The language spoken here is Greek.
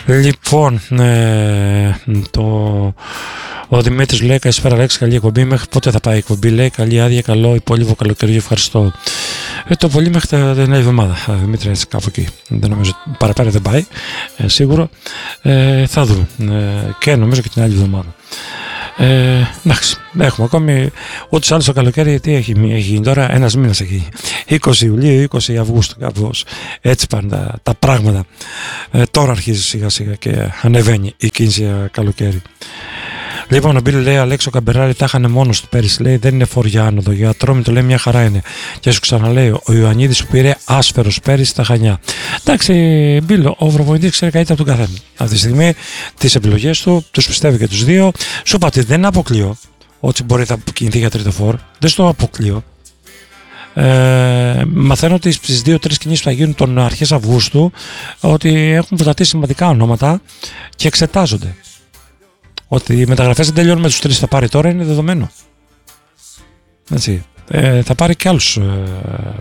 Λοιπόν, ο Δημήτρης λέει καλησπέρα Αλέξη, καλή εκπομπή. Μέχρι πότε θα πάει η εκπομπή? Λέει καλή άδεια, καλό υπόλοιπο καλοκαιριό, ευχαριστώ. Το πολύ μέχρι την άλλη εβδομάδα, Δημήτρη, έτσι κάπου εκεί. Δεν νομίζω παραπέρα δεν πάει, σίγουρο. Θα δούμε και νομίζω και την άλλη εβδομάδα. Εντάξει, έχουμε ακόμη ούτως άλλως το καλοκαίρι. Τι έχει γίνει τώρα? Ένας μήνας έχει, 20 Ιουλίου, 20 Αυγούστου, κάπως έτσι πάνε τα πράγματα. Τώρα αρχίζει σιγά σιγά και ανεβαίνει η κίνηση καλοκαίρι. Λοιπόν, ο Μπίλ λέει Αλέξο Καμπεράρη τα είχανε μόνος του πέρυσι, λέει δεν είναι φοριά άνοδο. Για Ατρόμητο λέει μια χαρά είναι. Και σου ξαναλέει ο Ιωαννίδης που πήρε άσφαιρος πέρυσι στα Χανιά. Εντάξει, Μπίλ, ο προπονητής ξέρει καλύτερα από τον καθένα. Αυτή τη στιγμή τις επιλογές του, τους πιστεύει και τους δύο. Σου είπα ότι δεν αποκλείω ότι μπορεί να κινηθεί για τρίτο φόρ. Δεν στο αποκλείω. Μαθαίνω ότι στις 2-3 κινήσεις που θα γίνουν τον αρχές Αυγούστου ότι έχουν προταθεί σημαντικά ονόματα και εξετάζονται. Ότι οι μεταγραφές δεν τελειώνουν με τους τρεις, θα πάρει τώρα, είναι δεδομένο. Έτσι. Θα πάρει και άλλους